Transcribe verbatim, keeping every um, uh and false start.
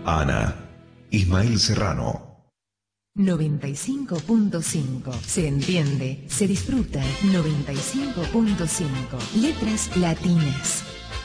Ana, Ismael Serrano. noventa y cinco punto cinco. Se entiende, se disfruta. noventa y cinco punto cinco. Letras latinas.